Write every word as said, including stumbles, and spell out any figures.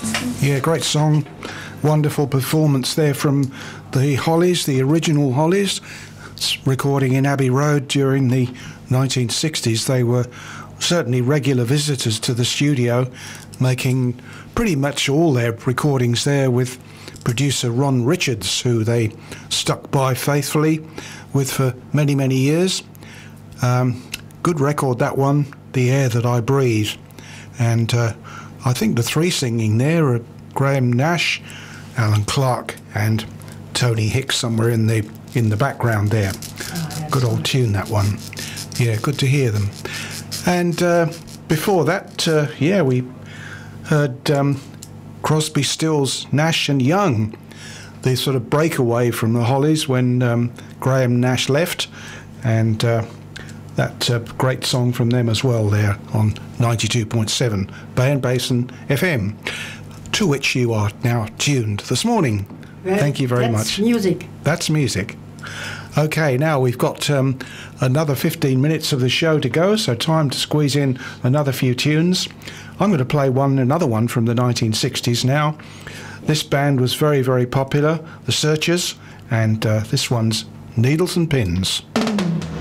Yeah, great song. Wonderful performance there from the Hollies, the original Hollies. It's recording in Abbey Road during the nineteen sixties. They were certainly regular visitors to the studio, making pretty much all their recordings there with producer Ron Richards, who they stuck by faithfully with for many, many years. Um, good record, that one, The Air That I Breathe. And uh, I think the three singing there are Graham Nash, Alan Clark and Tony Hicks somewhere in the in the background there. Oh, good old tune, that one. Yeah, good to hear them. And uh, before that, uh, yeah, we heard um, Crosby, Stills, Nash and Young, the sort of breakaway from the Hollies when um, Graham Nash left, and uh, that uh, great song from them as well there on ninety-two point seven Bay and Basin F M, to which you are now tuned this morning. Well, thank you very that's much. That's music. That's music. Okay, now we've got um, another fifteen minutes of the show to go, so time to squeeze in another few tunes. I'm going to play one, another one from the nineteen sixties now. This band was very, very popular, The Searchers, and uh, this one's Needles and Pins.